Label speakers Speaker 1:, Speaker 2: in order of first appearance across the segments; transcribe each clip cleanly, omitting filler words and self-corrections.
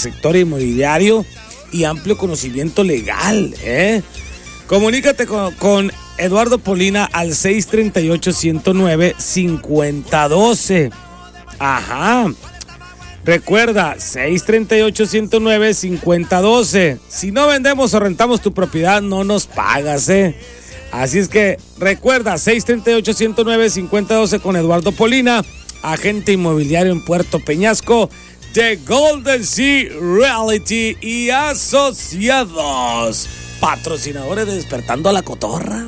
Speaker 1: sector inmobiliario y amplio conocimiento legal, Comunícate con Eduardo Polina al 638-109-5012. Ajá. Recuerda, 638-109-5012. Si no vendemos o rentamos tu propiedad, no nos pagas, Así es que recuerda, 638-109-5012 con Eduardo Polina, agente inmobiliario en Puerto Peñasco, de Golden Sea Realty y Asociados, patrocinadores de Despertando a la Cotorra.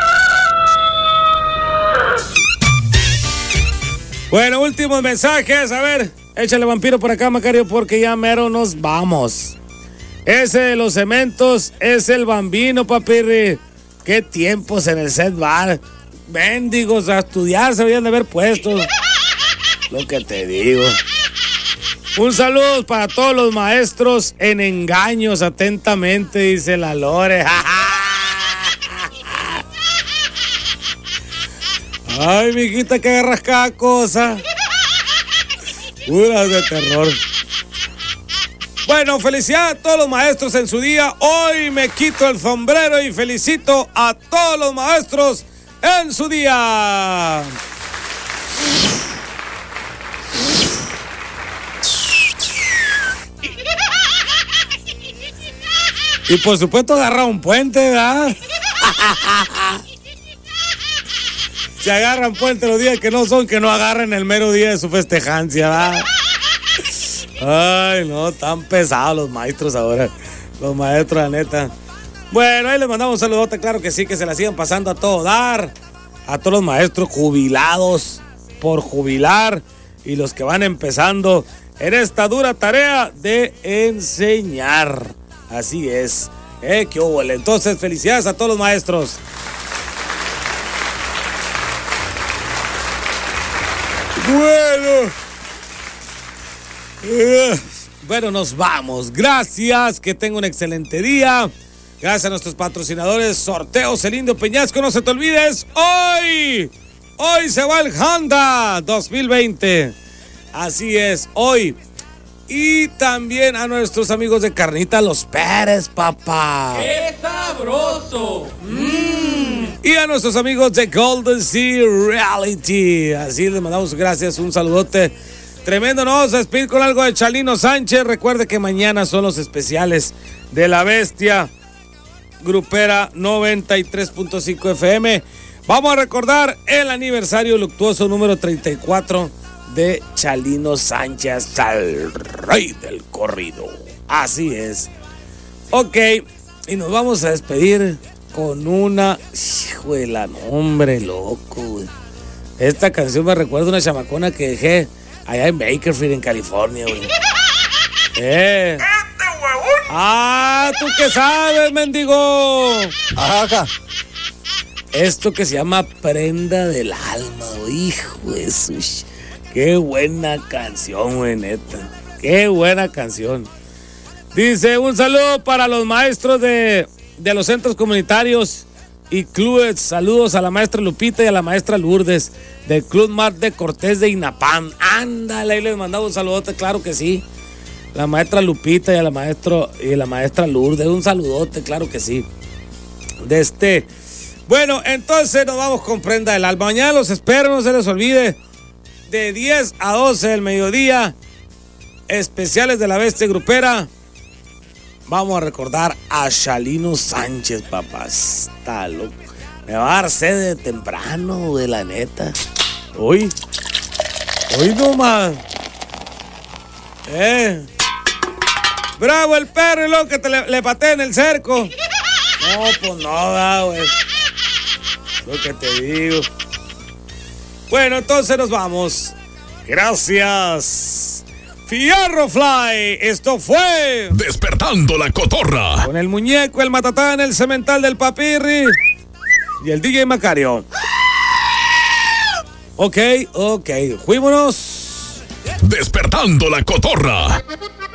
Speaker 1: Bueno, últimos mensajes, a ver, échale vampiro por acá, Macario, porque ya mero nos vamos. Ese de los cementos es el Bambino, papirri. Qué tiempos en el set bar. Mendigos, a estudiar se habían de haber puesto. Lo que te digo. Un saludo para todos los maestros en engaños, atentamente, dice la Lore. Ay, mijita, que agarras cada cosa. Puras de terror. Bueno, felicidades a todos los maestros en su día. Hoy me quito el sombrero y felicito a todos los maestros en su día. Y por supuesto agarra un puente, ¿verdad? Se agarran puente los días que no son, que no agarren el mero día de su festejancia, ¿verdad? Ay, no, tan pesados los maestros ahora. Los maestros, la neta. Bueno, ahí les mandamos un saludote, claro que sí, que se la sigan pasando a todo dar. A todos los maestros jubilados por jubilar y los que van empezando en esta dura tarea de enseñar. Así es. Qué huele. Entonces, felicidades a todos los maestros. Bueno, nos vamos. Gracias, que tenga un excelente día. Gracias a nuestros patrocinadores. Sorteos El Indio Peñasco. No se te olvides, hoy se va el Honda 2020. Así es, hoy. Y también a nuestros amigos de Carnita Los Pérez, papá.
Speaker 2: ¡Qué sabroso!
Speaker 1: Y a nuestros amigos de Golden Sea Realty. Así les mandamos gracias, un saludote tremendo. Nos vamos a despedir con algo de Chalino Sánchez. Recuerde que mañana son los especiales de La Bestia Grupera 93.5 FM. Vamos a recordar el aniversario luctuoso número 34 de Chalino Sánchez, al rey del corrido. Así es. Ok, y nos vamos a despedir con una... Hijuela, no, hombre, loco, güey. Esta canción me recuerda a una chamacona que dejé allá en Bakersfield, en California, güey. Ah, ¿tú qué sabes, mendigo?
Speaker 3: Ajá.
Speaker 1: Esto que se llama Prenda del Alma, güey. Hijo de su... Qué buena canción, güey, neta. Qué buena canción. Dice, un saludo para los maestros de los centros comunitarios y clubes. Saludos a la maestra Lupita y a la maestra Lourdes del Club Mar de Cortés de Inapam. Ándale, ahí les mandaba un saludote, claro que sí. La maestra Lupita y la maestra Lourdes, un saludote, claro que sí. Bueno, entonces nos vamos con Prenda del Alma. Mañana los espero, no se les olvide. De 10 a 12 del mediodía, especiales de La Bestia Grupera. Vamos a recordar a Chalino Sánchez, papás. Está loco. Me va a dar sed de temprano, de la neta. Hoy nomás. Bravo el perro, y lo que le patea en el cerco. No, pues no, güey. Lo que te digo. Bueno, entonces nos vamos. Gracias. Fierro Fly. Esto fue
Speaker 4: Despertando la Cotorra.
Speaker 1: Con el muñeco, el matatán, el cemental del papirri y el DJ Macario. Ok. Fuímonos.
Speaker 4: Despertando la Cotorra.